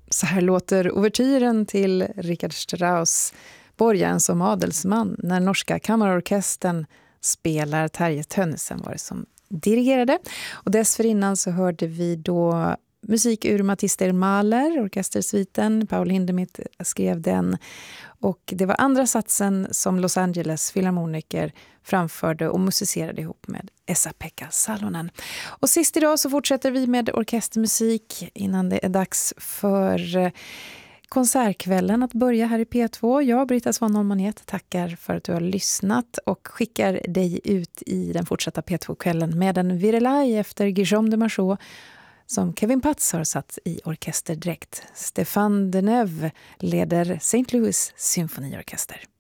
Så här låter ouvertyren till Richard Strauss Borgaren som adelsman när norska kammarorkestern spelar. Terje Tønnesen var det som dirigerade. Och dessförinnan så hörde vi då musik ur Mathister Mahler, orkestersviten. Paul Hindemith skrev den. Och det var andra satsen som Los Angeles filharmoniker framförde och musicerade ihop med Esa-Pekka Salonen. Och sist idag så fortsätter vi med orkestermusik innan det är dags för konsertkvällen att börja här i P2. Jag, Britta Svan-Holm-Manet, tackar för att du har lyssnat och skickar dig ut i den fortsatta P2-kvällen med en virelai efter Guillaume de Machaut som Kevin Patz har satt i orkesterdräkt. Stéphane Deneuve leder St. Louis symfoniorkester.